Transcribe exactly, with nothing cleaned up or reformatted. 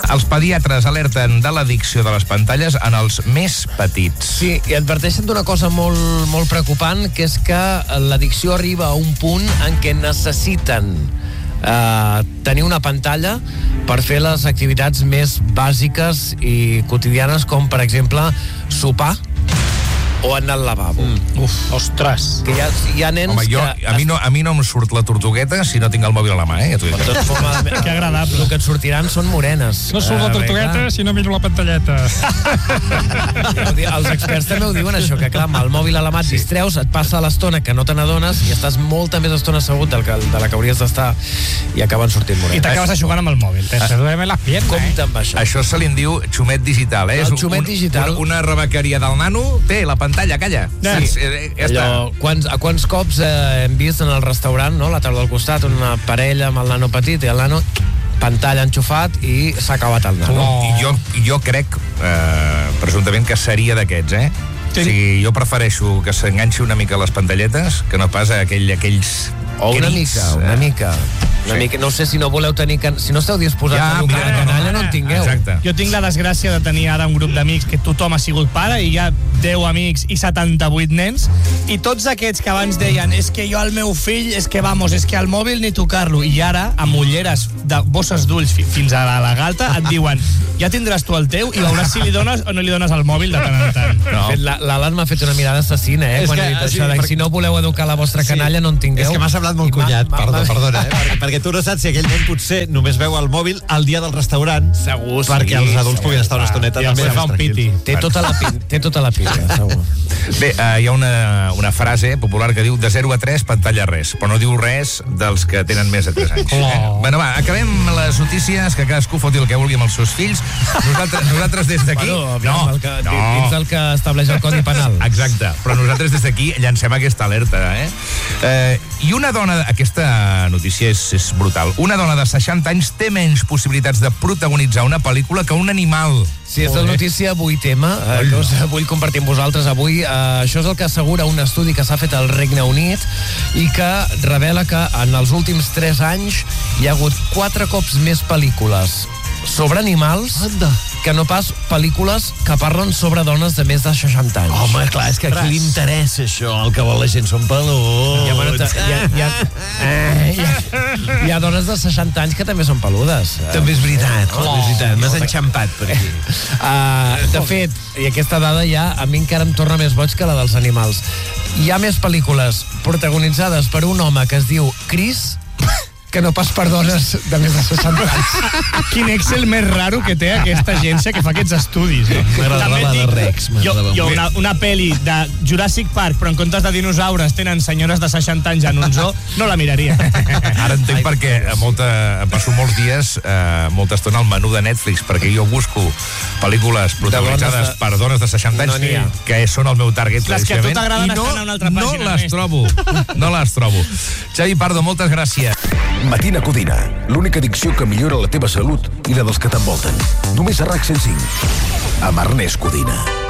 Els pediatres alerten de l'addicció de les pantalles en els més petits. Sí, i adverteixen d'una cosa molt, molt preocupant, que és que l'addicció arriba a un punt en què necessiten eh, tenir una pantalla per fer les activitats més bàsiques i quotidianes, com per exemple sopar o anar al lavabo. Mm. Uf, ostres. Que hi ha, hi ha nens Home, jo, que... a, mi no, a mi no em surt la tortugueta si no tinc el mòbil a la mà, eh? Per tot forma, que agradable. El que et sortiran són morenes. No surt la tortugueta si no miro la pantalleta. Els experts també ho diuen, això, que clar, amb el mòbil a la mà et distreus, et passa l'estona que no te n'adones i estàs molta més estona assegut del que, de la que hauries d'estar i acaben sortint morenes. I t'acabes jugant amb el mòbil. Te duerme la pierna, Compte amb això. Això se li en diu xumet digital, eh? El És xumet un, digital. Una, una rebequeria del nano té la pantalla, calla. Sí, sí, ja està. Allò, quants, a quants cops eh, hem vist en el restaurant, no? La taula al costat, una parella amb el nano petit i el nano pantalla enxufat i s'ha acabat el nano. Oh. I jo, jo crec, eh, presumptament, que seria d'aquests, eh? Sí. O sigui, jo prefereixo que s'enganxi una mica a les pantalletes que no pas a aquell, aquells... O una crits, mica, una eh? mica. Una Sí. mica. No sé si no voleu tenir... Can... Si no esteu disposats Ja, a educar mira, la canalla, no en tingueu. Exacte. Jo tinc la desgràcia de tenir ara un grup d'amics que tothom ha sigut pare i hi ha deu amics i setanta-vuit nens i tots aquests que abans deien és que jo al meu fill, és que vamos, és que al mòbil ni tocar-lo, i ara amb ulleres de bosses d'ulls fi, fins a la, la galta et diuen ja tindràs tu el teu i veuràs si li dones o no li dones el mòbil de tant en tant. No. L'Alan m'ha fet una mirada assassina, eh? És Quan que, he dit sí, això, de, perquè- si no voleu educar la vostra canalla, no en tingueu. És que m'ha semblat molt I m'ha- cunyat, m'ha- perdó, m'ha- perdona, eh? perquè, perquè tu no saps si aquell nen potser només veu el mòbil el dia del restaurant Segur, sí, perquè els adults segur. puguin estar una estoneta I també després fa un tranquils. piti. Té tota la, pin, té tota la pila, segur. Bé, eh, hi ha una, una frase popular que diu de zero a tres, pantalla res, però no diu res dels que tenen més de tres anys. Oh. Eh? Bueno, va, acabem les notícies, que cadascú foti el que vulgui amb els seus fills. Nosaltres, nosaltres des d'aquí... Bueno, aviam, el que, dins del que estableix el Codi Penal. Exacte, però nosaltres des d'aquí llancem aquesta alerta, eh? eh? I una dona, aquesta notícia és, és brutal, una dona de seixanta anys té menys possibilitats de protagonitzar una pel·lícula que un animal. Sí, és la notícia vuit ema, eh, que us vull compartir amb vosaltres avui. Eh, això és el que assegura un estudi que s'ha fet al Regne Unit i que revela que en els últims tres anys hi ha hagut quatre cops més pel·lícules sobre animals Anda. que no pas pel·lícules que parlen sobre dones de més de seixanta anys. Home, clar, és que aquí li interessa això, el que vol la gent són peluts. Ja, bueno, ta- hi, ha, hi, ha, eh, hi, ha, hi ha dones de seixanta anys que també són peludes. També és veritat, oh, és veritat, m'has enxampat per aquí. Uh, de fet, i aquesta dada ja a mi encara em torna més boig que la dels animals. Hi ha més pel·lícules protagonitzades per un home que es diu Chris que no pas per dones de més de seixanta anys. Quin Excel més raro que té aquesta agència que fa aquests estudis. No? M'agradava També la de dic, Rex, Jo, m'agradava jo molt. una, una pel·li de Jurassic Park, però en comptes de dinosaures tenen senyores de seixanta anys en un zoo, no la miraria. Ara entenc perquè molta, passo molts dies, eh, molta estona al menú de Netflix, perquè jo busco pel·lícules protagonitzades dones de- per dones de seixanta anys No n'hi ha. que són el meu target. Les que a tu claríssimament, t'agraden i no, estan a una altra no pàgina, les Ernest. trobo. No les trobo. Xavi Pardo, moltes gràcies. Matina Codina, l'única addicció que millora la teva salut i la dels que t'envolten. Només a RAC cent cinc. Amb Ernest Codina.